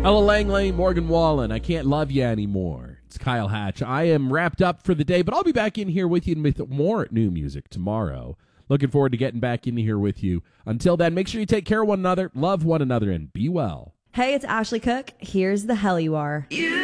Ella Langley, Morgan Wallen, I Can't Love You Anymore. It's Kyle Hatch. I am wrapped up for the day, but I'll be back in here with you with more new music tomorrow. Looking forward to getting back in here with you. Until then, make sure you take care of one another, love one another, and be well. Hey, it's Ashley Cook. Here's the hell you are.